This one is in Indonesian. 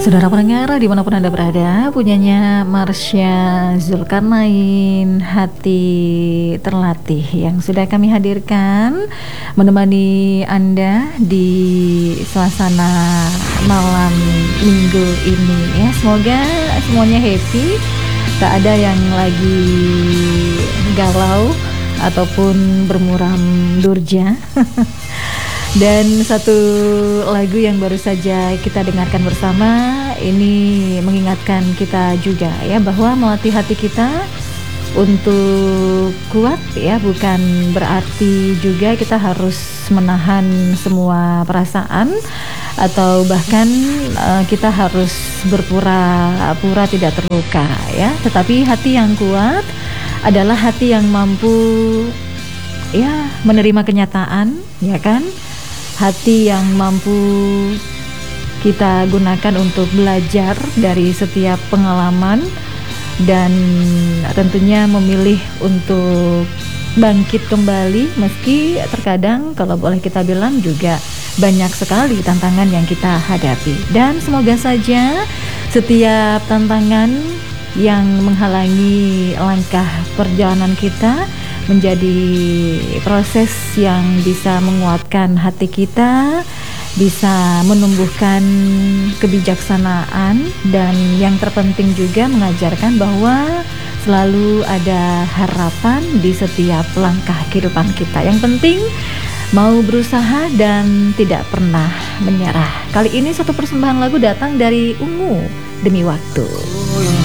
Saudara pendengar dimanapun Anda berada, punyanya Marsha Zulkarnain, Hati Terlatih, yang sudah kami hadirkan menemani Anda di suasana malam minggu ini ya. Semoga semuanya happy, tak ada yang lagi galau ataupun bermuram durja. Dan satu lagu yang baru saja kita dengarkan bersama ini mengingatkan kita juga ya, bahwa melatih hati kita untuk kuat ya, bukan berarti juga kita harus menahan semua perasaan atau bahkan kita harus berpura-pura tidak terluka ya. Tetapi hati yang kuat adalah hati yang mampu ya menerima kenyataan, ya kan? Hati yang mampu kita gunakan untuk belajar dari setiap pengalaman dan tentunya memilih untuk bangkit kembali meski terkadang kalau boleh kita bilang juga banyak sekali tantangan yang kita hadapi. Dan semoga saja setiap tantangan yang menghalangi langkah perjalanan kita menjadi proses yang bisa menguatkan hati kita, bisa menumbuhkan kebijaksanaan, dan yang terpenting juga mengajarkan bahwa selalu ada harapan di setiap langkah kehidupan kita. Yang penting mau berusaha dan tidak pernah menyerah. Kali ini satu persembahan lagu datang dari Ungu, Demi Waktu.